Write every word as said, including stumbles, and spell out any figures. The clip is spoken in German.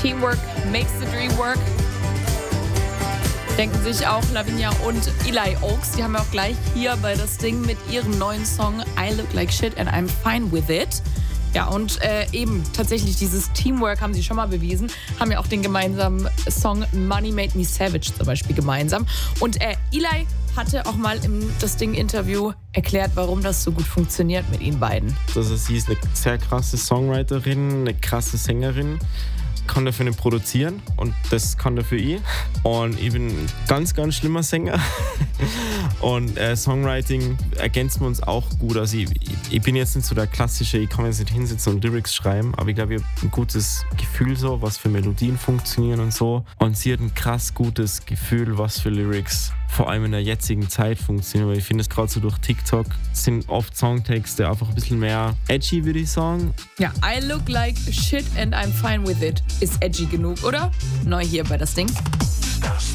Teamwork makes the dream work. Denken sich auch Lavinia und Eli Oaks. Die haben ja auch gleich hier bei das Ding mit ihrem neuen Song I Look Like Shit and I'm Fine With It. Ja, und äh, eben tatsächlich dieses Teamwork haben sie schon mal bewiesen. Haben ja auch den gemeinsamen Song Money Made Me Savage zum Beispiel gemeinsam. Und äh, Eli hatte auch mal im das Ding-Interview erklärt, warum das so gut funktioniert mit ihnen beiden. Also sie ist eine sehr krasse Songwriterin, eine krasse Sängerin. Kann dafür nicht produzieren und das kann dafür ich. Und ich bin ein ganz, ganz schlimmer Sänger. Und äh, Songwriting ergänzen wir uns auch gut. Also ich, ich bin jetzt nicht so der klassische, ich kann jetzt nicht hinsitzen und Lyrics schreiben, aber ich glaube, ich habe ein gutes Gefühl, so, was für Melodien funktionieren und so. Und sie hat ein krass gutes Gefühl, was für Lyrics vor allem in der jetzigen Zeit funktionieren. Weil ich finde es gerade so durch TikTok sind oft Songtexte einfach ein bisschen mehr edgy, würde ich sagen. Ja, I look like shit and I'm fine with it ist edgy genug, oder? Neu hier bei das Ding.